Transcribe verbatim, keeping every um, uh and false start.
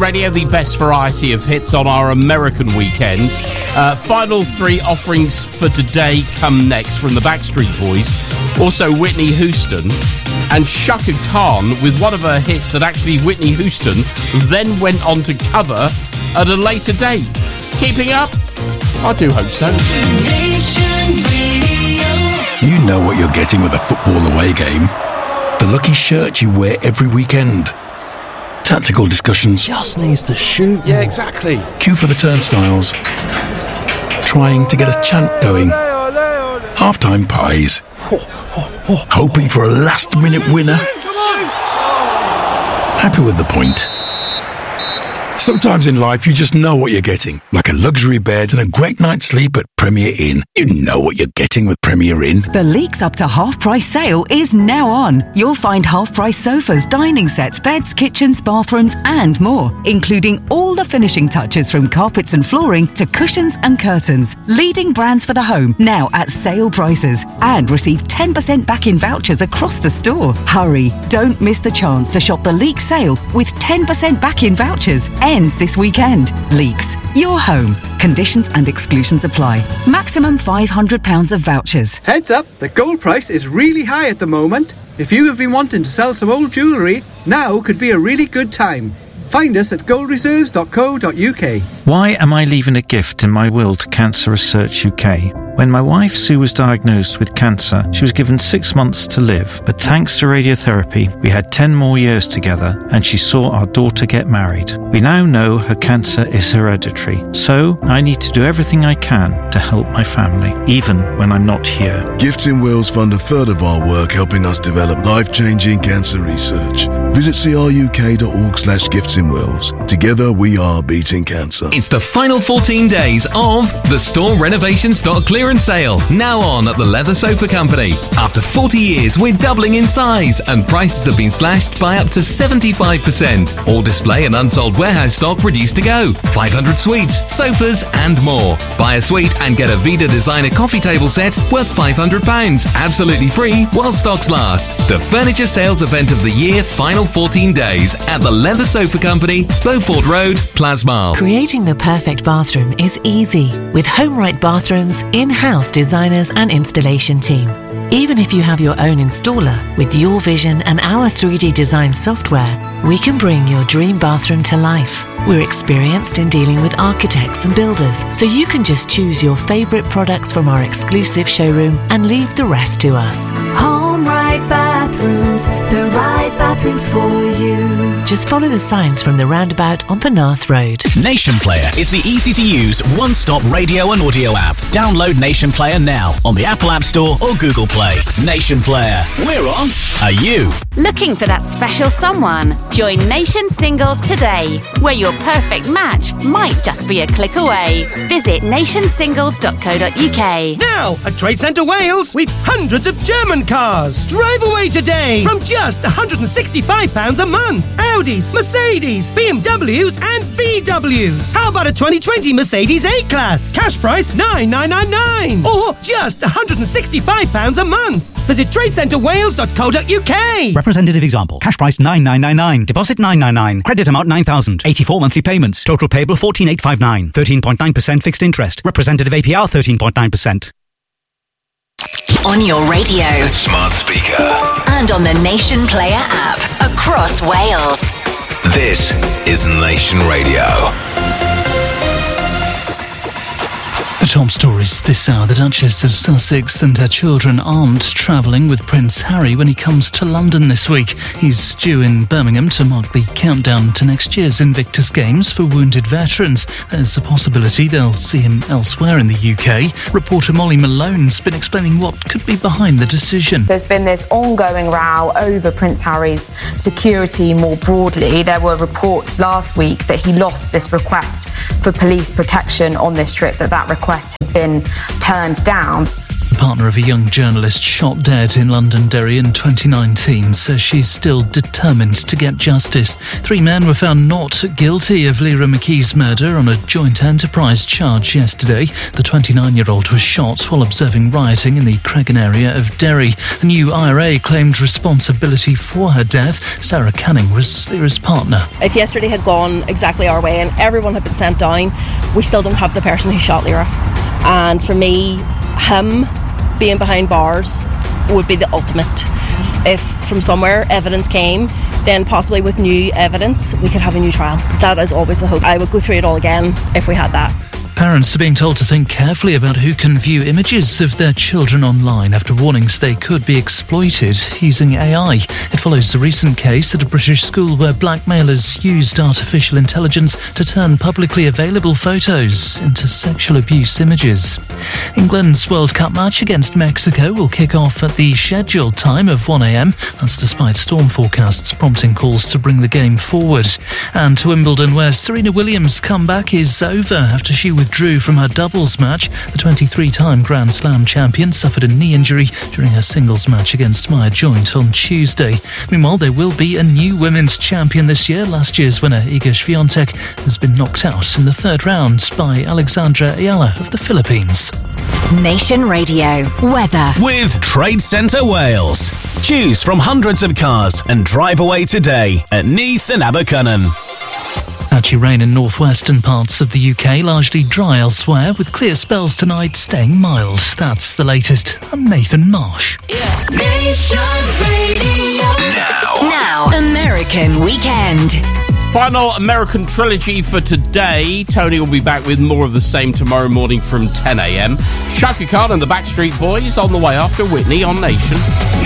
Radio, the best variety of hits on our American weekend. Uh, final three offerings for today come next from the Backstreet Boys, also Whitney Houston, and Chaka Khan with one of her hits that actually Whitney Houston then went on to cover at a later date. Keeping up? I do hope so. You know what you're getting with a football away game. The lucky shirt you wear every weekend. Tactical discussions. Just needs to shoot. Yeah, exactly. Queue for the turnstiles. Trying to get a chant going. Half-time pies. Hoping for a last-minute winner. Happy with the point. Sometimes in life, you just know what you're getting. Like a luxury bed and a great night's sleep at Premier Inn. You know what you're getting with Premier Inn. The Leaks Up to Half Price sale is now on. You'll find half price sofas, dining sets, beds, kitchens, bathrooms and more, including all the finishing touches from carpets and flooring to cushions and curtains. Leading brands for the home now at sale prices. And receive ten percent back in vouchers across the store. Hurry, don't miss the chance to shop the Leaks sale with ten percent back in vouchers. Ends this weekend. Leaks, your home. Conditions and exclusions apply. Maximum five hundred pounds of vouchers. Heads up, the gold price is really high at the moment. If you have been wanting to sell some old jewellery, now could be a really good time. Find us at gold reserves dot co dot uk. Why am I leaving a gift in my will to Cancer Research U K? When my wife Sue was diagnosed with cancer, she was given six months to live. But thanks to radiotherapy, we had ten more years together and she saw our daughter get married. We now know her cancer is hereditary. So I need to do everything I can to help my family, even when I'm not here. Gifts in Wills fund a third of our work helping us develop life-changing cancer research. Visit cruk.org slash gifts in Wills. Together we are beating cancer. It's the final fourteen days of the Store Renovation Stock Clearance Sale, now on at the Leather Sofa Company. After forty years, we're doubling in size and prices have been slashed by up to seventy-five percent. All display and unsold warehouse stock reduced to go. five hundred suites, sofas and more. Buy a suite and get a Vida Designer coffee table set worth five hundred pounds, absolutely free while stocks last. The furniture sales event of the year, final fourteen days at the Leather Sofa Company, Beaufort Road, Plasmar. Creating the perfect bathroom is easy with HomeRight Bathrooms in-house designers and installation team. Even if you have your own installer, with your vision and our three D design software, we can bring your dream bathroom to life. We're experienced in dealing with architects and builders, so you can just choose your favourite products from our exclusive showroom and leave the rest to us. HomeRight Bathrooms, the right bathrooms for you. Just follow the signs from the roundabout on Penarth Road. Nation Player is the easy-to-use one-stop radio and audio app. Download Nation Player now on the Apple App Store or Google Play. Nation Player, we're on. Are you? Looking for that special someone? Join Nation Singles today, where your perfect match might just be a click away. Visit nation singles dot co dot uk. Now, at Trade Centre Wales, we've hundreds of German cars. Drive away today from just one hundred sixty-five pounds a month. Audis, Mercedes, B M Ws and V Ws. How about a twenty twenty Mercedes A-Class? Cash price nine thousand nine hundred ninety-nine. Or just one hundred sixty-five pounds a month. Visit trade centre wales dot co dot uk. Representative example. Cash price nine thousand nine hundred ninety-nine. Deposit nine hundred ninety-nine. Credit amount nine thousand. eighty-four monthly payments. Total payable fourteen thousand eight hundred fifty-nine. thirteen point nine percent fixed interest. Representative A P R thirteen point nine percent. On your radio. Smart speaker. And on the Nation Player app. Across Wales. This is Nation Radio. The top stories this hour. The Duchess of Sussex and her children aren't travelling with Prince Harry when he comes to London this week. He's due in Birmingham to mark the countdown to next year's Invictus Games for wounded veterans. There's a possibility they'll see him elsewhere in the U K. Reporter Molly Malone's been explaining what could be behind the decision. There's been this ongoing row over Prince Harry's security more broadly. There were reports last week that he lost this request for police protection on this trip, that that request had been turned down. The partner of a young journalist shot dead in Londonderry in twenty nineteen says she's still determined to get justice. Three men were found not guilty of Lyra McKee's murder on a joint enterprise charge yesterday. The twenty-nine-year-old was shot while observing rioting in the Cregan area of Derry. The new I R A claimed responsibility for her death. Sarah Canning was Lyra's partner. If yesterday had gone exactly our way and everyone had been sent down, we still don't have the person who shot Lyra. And for me, him being behind bars would be the ultimate. If from somewhere evidence came, then possibly with new evidence we could have a new trial. That is always the hope. I would go through it all again if we had that. Parents are being told to think carefully about who can view images of their children online after warnings they could be exploited using A I. It follows the recent case at a British school where blackmailers used artificial intelligence to turn publicly available photos into sexual abuse images. England's World Cup match against Mexico will kick off at the scheduled time of one a.m. That's despite storm forecasts prompting calls to bring the game forward. And to Wimbledon, where Serena Williams' comeback is over after she withdrew from her doubles match. The twenty-three-time Grand Slam champion suffered a knee injury during her singles match against Maya Joint on Tuesday. Meanwhile, there will be a new women's champion this year. Last year's winner, Iga Swiatek, has been knocked out in the third round by Alexandra Ayala of the Philippines. Nation Radio weather with Trade Centre Wales. Choose from hundreds of cars and drive away today at Neath and Abercynon. Patchy rain in northwestern parts of the U K, largely dry elsewhere, with clear spells tonight staying mild. That's the latest. I'm Nathan Marsh. Yeah. Nation Radio. Now. Now, American Weekend. Final American trilogy for today. Tony will be back with more of the same tomorrow morning from ten a.m. Shaka Khan and the Backstreet Boys on the way after Whitney on Nation.